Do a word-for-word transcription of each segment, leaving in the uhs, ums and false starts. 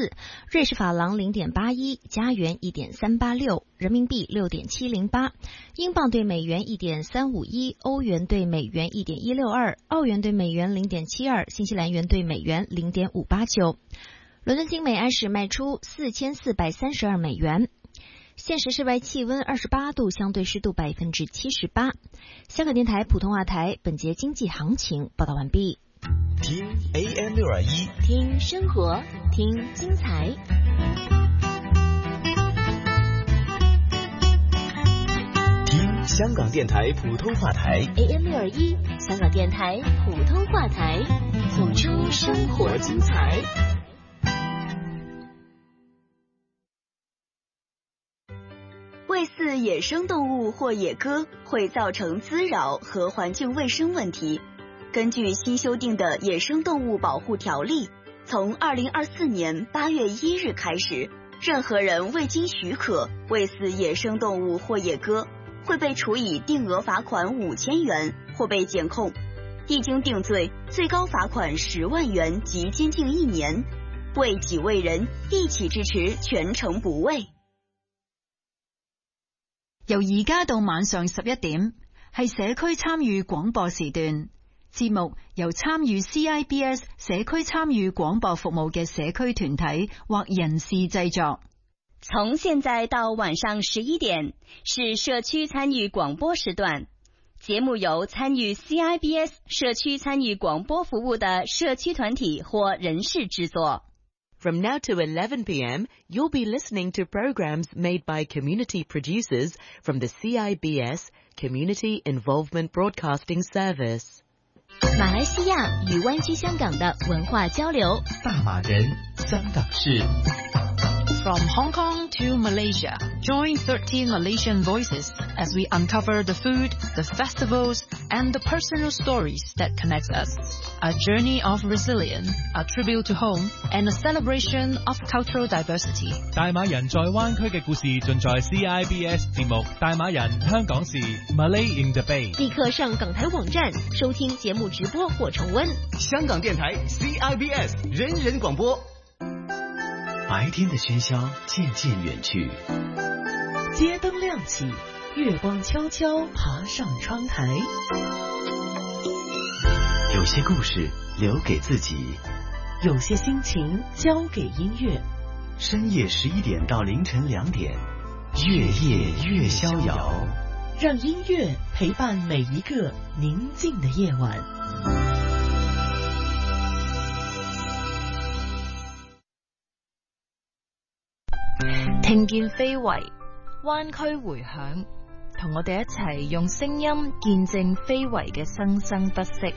四，瑞士法郎零点八一，加元一点三八六，人民币六点七零八，英镑对美元一点三五一，欧元对美元一点一六二，澳元对美元零点七二，新西兰元对美元零点五八九。伦敦金每安士卖出四千四百三十二美元。现时室外气温二十八度，相对湿度百分之七十八。香港电台普通话台本节经济行情报道完毕。 听 A M 六二一， 听生活，听精彩。 听香港电台普通话台 A M 六二一，香港电台普通话台，谱出生活精彩。 喂饲野生动物或野鸽会造成滋扰和环境卫生问题。根据新修订的《野生动物保护条例》，从二零二四年八月一日开始，任何人未经许可喂饲野生动物或野鸽，会被处以定额罚款五千元或被检控，一经定罪，最高罚款十万元及监禁一年。为己为人，一起支持全程不喂。 由而家到晚上十一點，係社區參與廣播時段。節目由參與 C I B S 社區參與廣播服務嘅社區團體或人士製作。 從現在到晚上十一點，是社區參與廣播時段。節目由參與 C I B S 社區參與廣播服務的社區團體或人士製作。 From now to eleven p m, you'll be listening to programs made by community producers from the C I B S Community Involvement Broadcasting Service. 马来西亚与湾区香港的文化交流。 大马人香港事。 From Hong Kong to Malaysia, join thirteen Malaysian voices as we uncover the food, the festivals, and the personal stories that connect us. A journey of resilience, a tribute to home, and a celebration of cultural diversity. 大馬人在灣區嘅故事盡在 C I B S 節目《大馬人香港事》Malay in the Bay。 立刻上港台網站收聽節目直播或重溫。 香港電台 C I B S 人人廣播。白天的喧囂漸漸遠去， 街燈亮起，月光悄悄爬上窗台。 有些故事留給自己， 有些心情交給音樂。 深夜十一點到凌晨兩點，月夜越逍遙， 讓音樂陪伴每一個寧靜的夜晚。 聽見非遺，灣區迴響，同我哋一齊用聲音見證非遺嘅生生不息。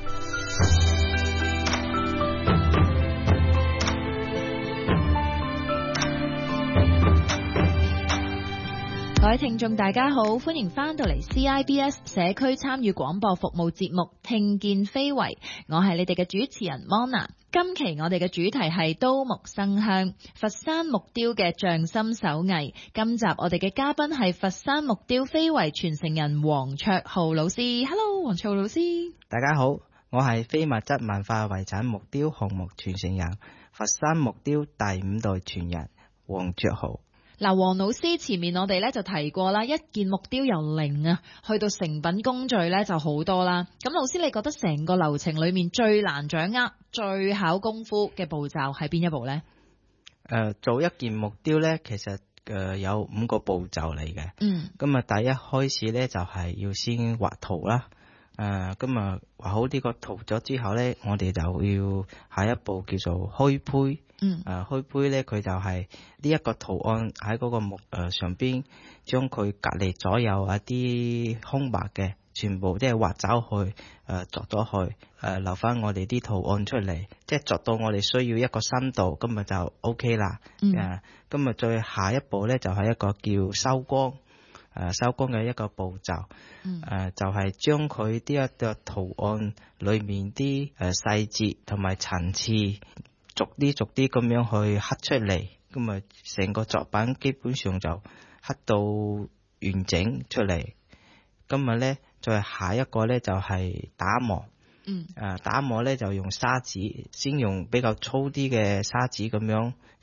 各位聽眾大家好，歡迎翻到嚟 C I B S 社區參與廣播服務節目聽見非遺，我係你哋嘅主持人 Mona。今期我哋嘅主題係刀木生香，佛山木雕嘅匠心手藝。今集我哋嘅嘉賓係佛山木雕非遺傳承人黃卓浩老師。Hello， 黃卓浩老師。 大家好，我係非物質文化遺產木雕項目傳承人，佛山木雕第五代傳人黃卓浩。 嗱，黃老師前面我哋咧就提過啦，一件木雕由零啊去到成品工序咧就好多啦。咁老師你覺得成個流程裏面最難掌握、最考功夫嘅步驟係邊一步呢？ 誒、呃，做一件木雕咧，其實誒、呃、有五個步驟嚟嘅。嗯。咁啊，第一開始咧就係、是、要先畫圖啦。誒，咁啊畫好呢個圖咗之後咧，我哋就要下一步叫做開胚。嗯，誒、呃，開胚咧，佢就係呢一個圖案喺嗰個木誒、呃、上邊，將佢隔離左右一啲空白嘅，全部即係畫走去，誒、呃，鑿咗去，誒、呃，留翻我哋啲圖案出嚟，即係鑿到我哋需要一個深度，咁咪就 O K 啦。嗯，誒，咁啊，再下一步咧就係、是、一個叫收光，誒、呃，收光嘅一個步驟。嗯，誒、呃，就係將佢呢一個圖案裏面啲誒細節同埋層次。逐啲逐啲咁樣去刻出嚟，咁啊成個作品基本上就刻到完整出嚟。今日咧再下一個咧就係、是、打磨，嗯，誒、呃、打磨咧就用砂紙，先用比較粗啲嘅砂紙咁樣